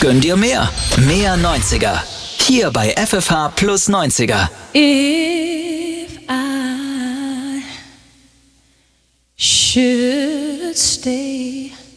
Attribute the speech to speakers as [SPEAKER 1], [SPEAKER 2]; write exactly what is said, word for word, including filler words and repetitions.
[SPEAKER 1] Gönn dir mehr. Mehr neunziger. Hier bei F F H plus neunziger.
[SPEAKER 2] If I should stay